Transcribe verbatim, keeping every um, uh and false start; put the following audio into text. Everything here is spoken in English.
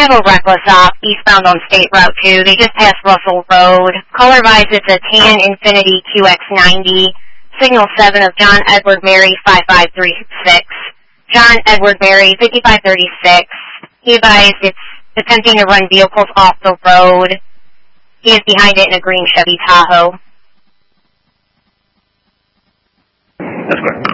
have a reckless op eastbound on State Route two. They just passed Russell Road. Caller advised it's a tan Infiniti Q X ninety. Signal seven of John Edward Mary five five three six. John Edward Mary fifty-five thirty-six. He advised it's attempting to run vehicles off the road. He is behind it in a green Chevy Tahoe. That's correct.